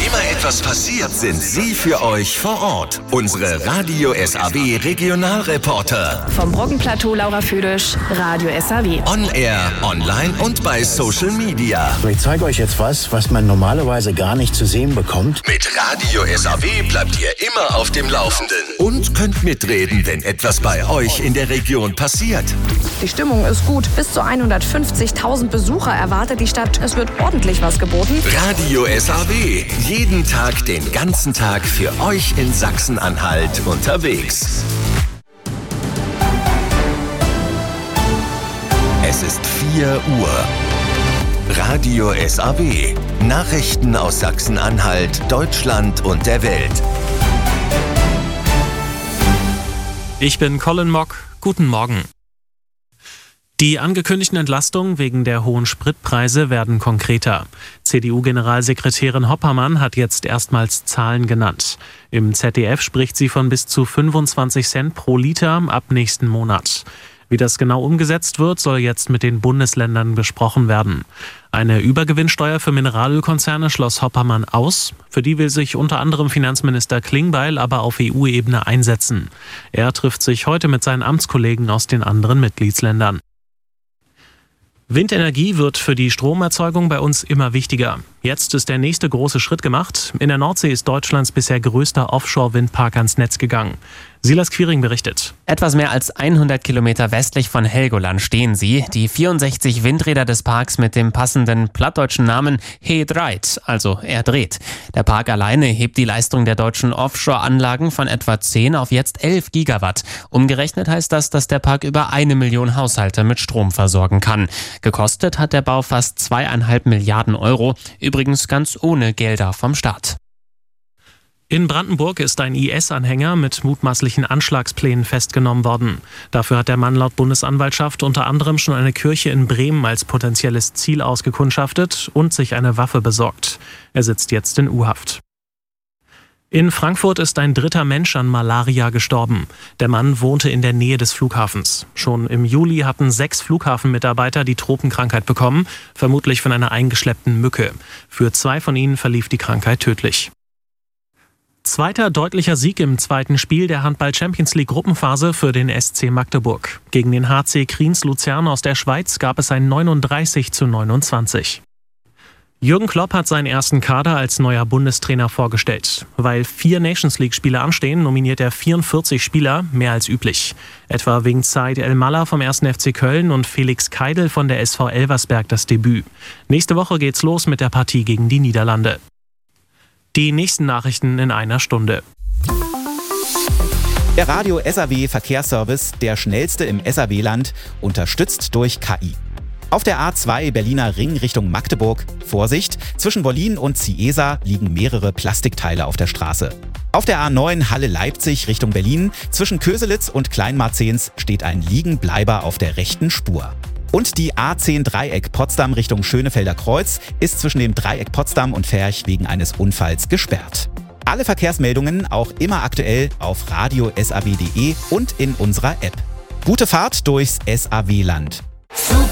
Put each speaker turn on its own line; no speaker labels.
immer etwas passiert, sind sie für euch vor Ort. Unsere Radio SAW Regionalreporter.
Vom Brockenplateau Laura Füdisch, Radio SAW.
On Air, online und bei Social Media.
Ich zeige euch jetzt was man normalerweise gar nicht zu sehen bekommt.
Mit Radio SAW bleibt ihr immer auf dem Laufenden. Und könnt mitreden, wenn etwas bei euch in der Region passiert.
Die Stimmung ist gut. Bis zu 150.000 Besucher erwartet die Stadt. Es wird ordentlich was geboten.
Radio SAW. Jeden Tag, den ganzen Tag für euch in Sachsen-Anhalt unterwegs. Es ist 4 Uhr. Radio SAW. Nachrichten aus Sachsen-Anhalt, Deutschland und der Welt.
Ich bin Colin Mock. Guten Morgen. Die angekündigten Entlastungen wegen der hohen Spritpreise werden konkreter. CDU-Generalsekretärin Hoppermann hat jetzt erstmals Zahlen genannt. Im ZDF spricht sie von bis zu 25 Cent pro Liter ab nächsten Monat. Wie das genau umgesetzt wird, soll jetzt mit den Bundesländern besprochen werden. Eine Übergewinnsteuer für Mineralölkonzerne schloss Hoppermann aus. Für die will sich unter anderem Finanzminister Klingbeil aber auf EU-Ebene einsetzen. Er trifft sich heute mit seinen Amtskollegen aus den anderen Mitgliedsländern. Windenergie wird für die Stromerzeugung bei uns immer wichtiger. Jetzt ist der nächste große Schritt gemacht. In der Nordsee ist Deutschlands bisher größter Offshore-Windpark ans Netz gegangen. Silas Quiring berichtet.
Etwas mehr als 100 Kilometer westlich von Helgoland stehen sie, die 64 Windräder des Parks mit dem passenden plattdeutschen Namen He Dreit, also er dreht. Der Park alleine hebt die Leistung der deutschen Offshore-Anlagen von etwa 10 auf jetzt 11 Gigawatt. Umgerechnet heißt das, dass der Park über 1 Million Haushalte mit Strom versorgen kann. Gekostet hat der Bau fast 2,5 Milliarden Euro, übrigens ganz ohne Gelder vom Staat.
In Brandenburg ist ein IS-Anhänger mit mutmaßlichen Anschlagsplänen festgenommen worden. Dafür hat der Mann laut Bundesanwaltschaft unter anderem schon eine Kirche in Bremen als potenzielles Ziel ausgekundschaftet und sich eine Waffe besorgt. Er sitzt jetzt in U-Haft. In Frankfurt ist ein 3. Mensch an Malaria gestorben. Der Mann wohnte in der Nähe des Flughafens. Schon im Juli hatten 6 Flughafenmitarbeiter die Tropenkrankheit bekommen, vermutlich von einer eingeschleppten Mücke. Für 2 von ihnen verlief die Krankheit tödlich. Zweiter deutlicher Sieg im zweiten Spiel der Handball-Champions-League-Gruppenphase für den SC Magdeburg. Gegen den HC Kriens Luzern aus der Schweiz gab es ein 39:29. Jürgen Klopp hat seinen ersten Kader als neuer Bundestrainer vorgestellt. Weil 4 Nations-League-Spiele anstehen, nominiert er 44 Spieler, mehr als üblich. Etwa wegen Said El-Mallah vom 1. FC Köln und Felix Keidel von der SV Elversberg das Debüt. Nächste Woche geht's los mit der Partie gegen die Niederlande. Die nächsten Nachrichten in einer Stunde.
Der Radio SAW Verkehrsservice, der schnellste im SAW-Land, unterstützt durch KI. Auf der A2 Berliner Ring Richtung Magdeburg, Vorsicht, zwischen Wollin und Ciesa liegen mehrere Plastikteile auf der Straße. Auf der A9 Halle-Leipzig Richtung Berlin, zwischen Köselitz und Kleinmarzens steht ein Liegenbleiber auf der rechten Spur. Und die A10 Dreieck Potsdam Richtung Schönefelder Kreuz ist zwischen dem Dreieck Potsdam und Ferch wegen eines Unfalls gesperrt. Alle Verkehrsmeldungen auch immer aktuell auf radiosaw.de und in unserer App. Gute Fahrt durchs SAW-Land.
Super